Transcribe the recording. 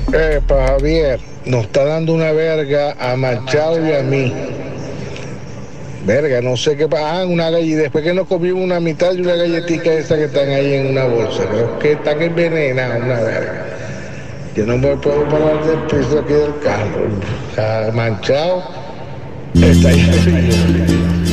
Epa, Javier, nos está dando una verga a Machado y a mí. Verga, no sé qué pasa. Ah, una galleta. Después que nos comimos una mitad de una galletita esa que están ahí en una bolsa. Creo que están envenenadas, una verga. Yo no me puedo parar del piso aquí del carro. O sea, Manchado está ahí arriba.